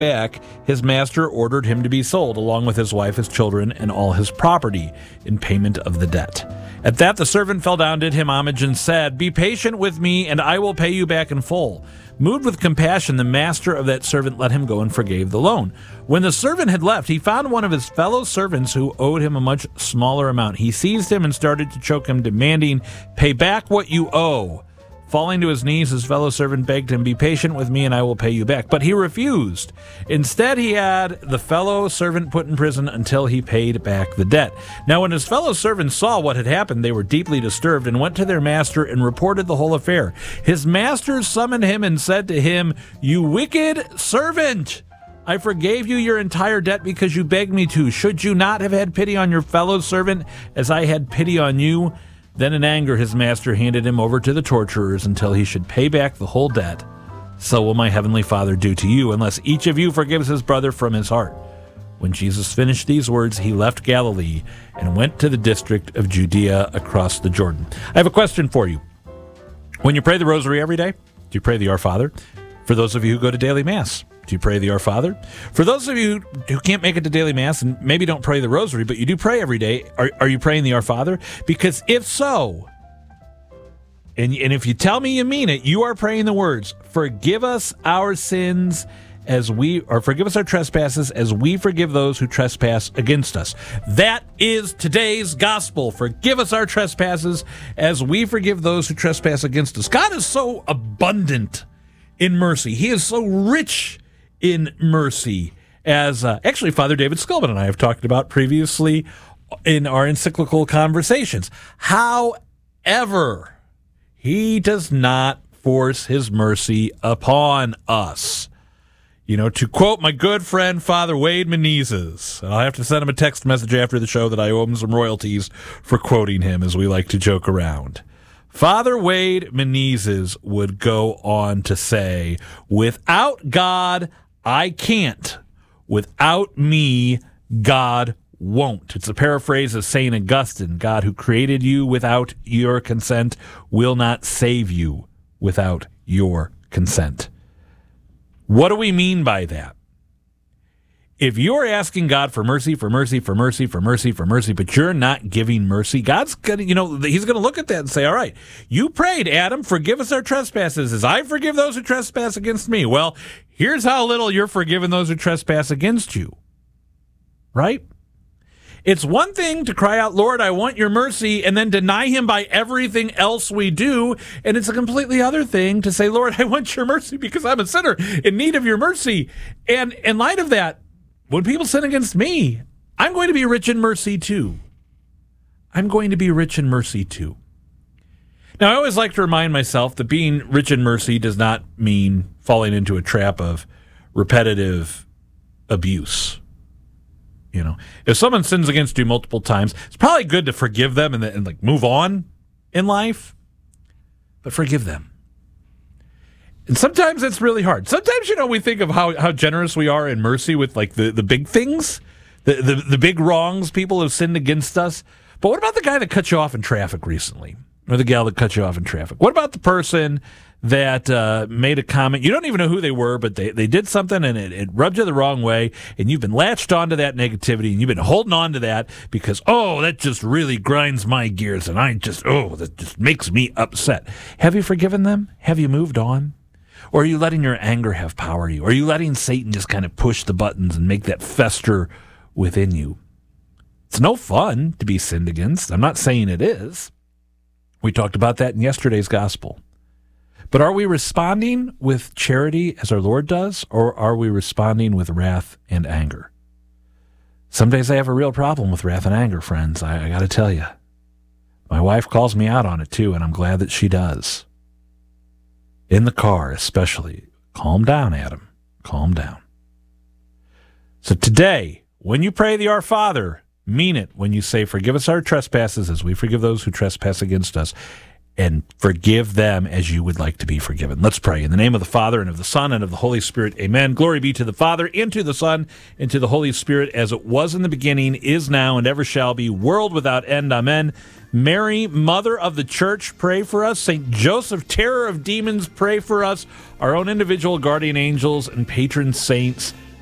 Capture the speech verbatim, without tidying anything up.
back, his master ordered him to be sold, along with his wife, his children, and all his property, in payment of the debt. At that, the servant fell down, did him homage, and said, "Be patient with me, and I will pay you back in full." Moved with compassion, the master of that servant let him go and forgave the loan. When the servant had left, he found one of his fellow servants who owed him a much smaller amount. He seized him and started to choke him, demanding, "Pay back what you owe." Falling to his knees, his fellow servant begged him, "Be patient with me and I will pay you back." But he refused. Instead, he had the fellow servant put in prison until he paid back the debt. Now, when his fellow servants saw what had happened, they were deeply disturbed and went to their master and reported the whole affair. His master summoned him and said to him, "You wicked servant! I forgave you your entire debt because you begged me to. Should you not have had pity on your fellow servant as I had pity on you?" Then in anger his master handed him over to the torturers until he should pay back the whole debt. So will my heavenly Father do to you, unless each of you forgives his brother from his heart. When Jesus finished these words, he left Galilee and went to the district of Judea across the Jordan. I have a question for you. When you pray the rosary every day, do you pray the Our Father? For those of you who go to daily mass, do you pray the Our Father? For those of you who can't make it to daily mass and maybe don't pray the rosary, but you do pray every day, are, are you praying the Our Father? Because if so, and, and if you tell me you mean it, you are praying the words, "Forgive us our sins as we, or forgive us our trespasses as we forgive those who trespass against us." That is today's gospel. Forgive us our trespasses as we forgive those who trespass against us. God is so abundant in mercy. He is so rich in mercy, as uh, actually Father David Sculbin and I have talked about previously in our encyclical conversations. However, he does not force his mercy upon us. You know, to quote my good friend Father Wade Menezes, and I'll have to send him a text message after the show that I owe him some royalties for quoting him, as we like to joke around. Father Wade Menezes would go on to say, "Without God, I can't. Without me, God won't." It's a paraphrase of Saint Augustine. God, who created you without your consent, will not save you without your consent. What do we mean by that? If you're asking God for mercy, for mercy, for mercy, for mercy, for mercy, but you're not giving mercy, God's going to, you know, he's going to look at that and say, "All right, you prayed, Adam, forgive us our trespasses as I forgive those who trespass against me." Well, here's how little you're forgiving those who trespass against you. Right? It's one thing to cry out, "Lord, I want your mercy," and then deny him by everything else we do. And it's a completely other thing to say, "Lord, I want your mercy because I'm a sinner in need of your mercy." And in light of that, when people sin against me, I'm going to be rich in mercy too. I'm going to be rich in mercy too. Now, I always like to remind myself that being rich in mercy does not mean falling into a trap of repetitive abuse. You know, if someone sins against you multiple times, it's probably good to forgive them and, and like move on in life, but forgive them. And sometimes it's really hard. Sometimes, you know, we think of how, how generous we are in mercy with like the, the big things, the, the the big wrongs people have sinned against us. But what about the guy that cut you off in traffic recently? Or the gal that cut you off in traffic? What about the person that uh, made a comment? You don't even know who they were, but they, they did something and it, it rubbed you the wrong way, and you've been latched onto that negativity, and you've been holding on to that because, oh, that just really grinds my gears, and I just, oh, that just makes me upset. Have you forgiven them? Have you moved on? Or are you letting your anger have power you? Or are you letting Satan just kind of push the buttons and make that fester within you? It's no fun to be sinned against. I'm not saying it is. We talked about that in yesterday's gospel. But are we responding with charity as our Lord does, or are we responding with wrath and anger? Some days I have a real problem with wrath and anger, friends. I, I got to tell you. My wife calls me out on it too, and I'm glad that she does. In the car, especially. Calm down, Adam. Calm down. So today, when you pray the Our Father, mean it when you say, "Forgive us our trespasses as we forgive those who trespass against us," and forgive them as you would like to be forgiven. Let's pray. In the name of the Father, and of the Son, and of the Holy Spirit, amen. Glory be to the Father, and to the Son, and to the Holy Spirit, as it was in the beginning, is now, and ever shall be, world without end. Amen. Mary, Mother of the Church, pray for us. Saint Joseph, terror of demons, pray for us. Our own individual guardian angels and patron saints,